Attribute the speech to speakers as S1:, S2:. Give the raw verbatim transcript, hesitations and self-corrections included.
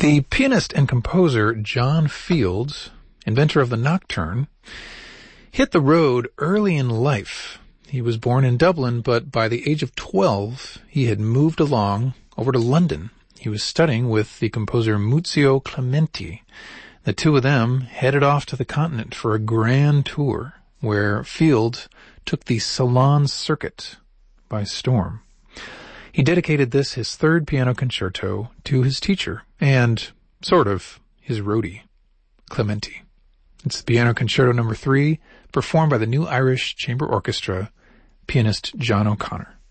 S1: The pianist and composer John Field, inventor of the nocturne, hit the road early in life. He was born in Dublin, but by the age of twelve, he had moved along over to London. He was studying with the composer Muzio Clementi. The two of them headed off to the continent for a grand tour, where Field took the Salon circuit by storm. He dedicated this, his third piano concerto, to his teacher and, sort of, his roadie, Clementi. It's the Piano Concerto number three, performed by the New Irish Chamber Orchestra, pianist John O'Connor.